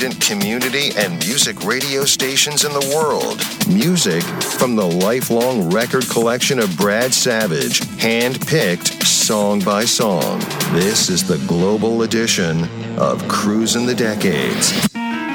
independent community and music radio stations in the world. Music from the lifelong record collection of Brad Savage, hand-picked song by song. This is the global edition of Cruising the Decades.